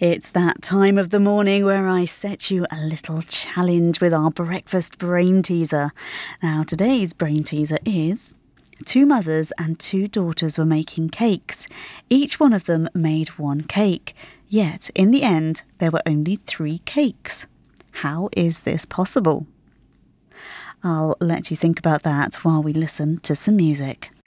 It's that time of the morning where I set you a little challenge with our breakfast brain teaser. Now, today's brain teaser is: two mothers and two daughters were making cakes. Each one of them made one cake. Yet, in the end, there were only 3 cakes. How is this possible? I'll let you think about that while we listen to some music.